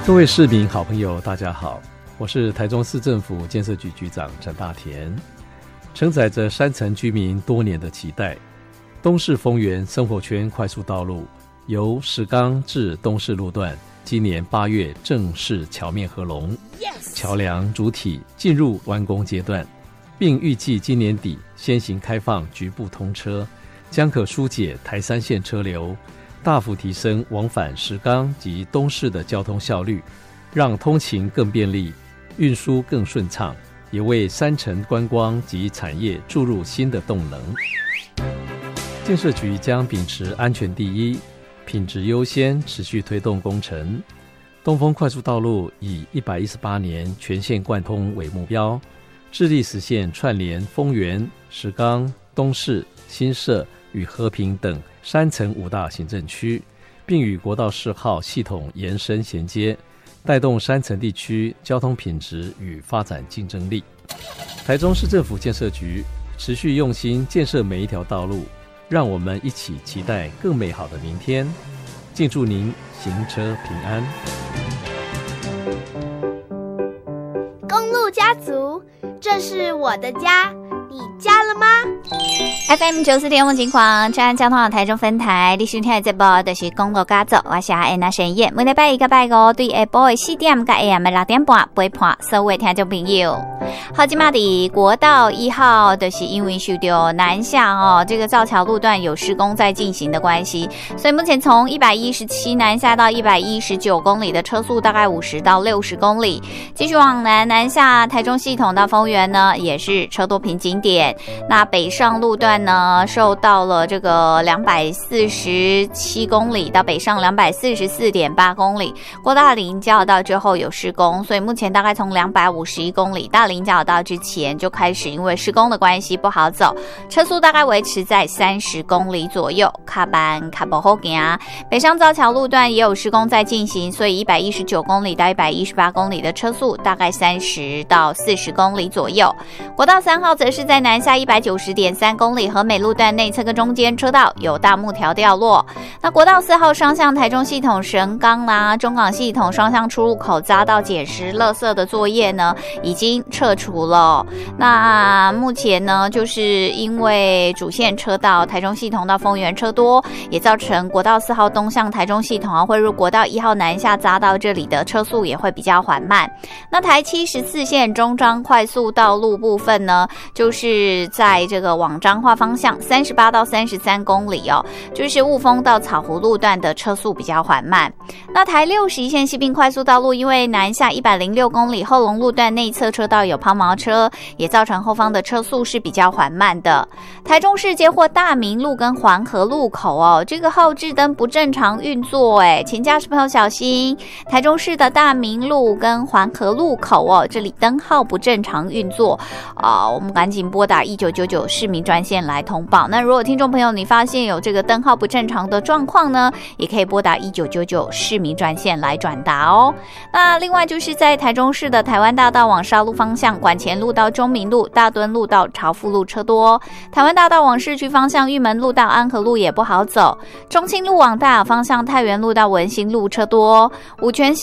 各位市民好朋友大家好，我是台中市政府建设局局长陈大田。承载着山城居民多年的期待，东势丰原生活圈快速道路由石冈至东势路段今年8月正式桥面合龙，桥梁主体进入完工阶段，并预计今年底先行开放局部通车，将可疏解台三线车流，大幅提升往返石冈及东势的交通效率，让通勤更便利，运输更顺畅，也为山城观光及产业注入新的动能。建设局将秉持安全第一、品质优先，持续推动工程。东丰快速道路以118年全线贯通为目标，致力实现串联丰原、石冈、东势、新社与和平等山城5大行政区，并与国道4号系统延伸衔接，带动山城地区交通品质与发展竞争力。台中市政府建设局持续用心建设每一条道路，让我们一起期待更美好的明天。敬祝您行车平安。 公路家族，这是我的家，你家了吗？ FM 94.5情况，中央交通台中分台，你收听的节目就是公路家族，我是安娜沈燕。每礼拜一个拜五对下晡的4點到 AM 的6點半陪伴所有聽眾朋友。好，今嘛的國道1號就是因為受到南下這個造橋路段有施工在進行的關係，所以目前從117南下到119公里的車速大概50到60公里，繼續往南下台中系統到豐原呢，也是車多瓶頸點。那北上路段呢，受到了這個247公里到北上244.8公里，過大林交流道之後有施工，所以目前大概從251公里大林交流道之前就開始因為施工的關係不好走，車速大概維持在30公里左右，卡班卡不好行。北上造橋路段也有施工在進行，所以119公里到118公里的車速大概30到40公里左右。國道3號則是在南下190.3公里，和美路段內側跟中間車道有大木條掉落。那國道4號雙向台中系統神岡啦、中港系統雙向出入口遭到捡拾垃圾的作業呢，已經撤除了。那目前呢，就是因為主線車道台中系統到豐原車多，也造成國道4號東向台中系統匯入國道1號南下匝道這裡的車速也會比較緩慢。那台74線中彰快速道路部分呢，就是在這個往彰化方向38到33公里就是霧峰到草湖路段的車速比較緩慢。那台61線西濱快速道路因為南下106公里後龍路段內側車道有拋錨車，也造成後方的車速是比較緩慢的。台中市接獲大明路跟環河路口這個後置燈不正常運作請駕駛朋友小心。台中市的大明路跟環河路口這裡燈號不正常運作我們趕緊撥打1999市民專線來通報。那如果聽眾朋友你發現有這個燈號不正常的狀況呢，也可以撥打1999市民專線來轉達那另外就是在台中市的台灣大道往沙鹿方向，館前路到中明路、大墩路到朝富路車多。台灣大道往市區方向，玉門路到安和路也不好走。中清路往大雅方向，太原路到文心路車多。五權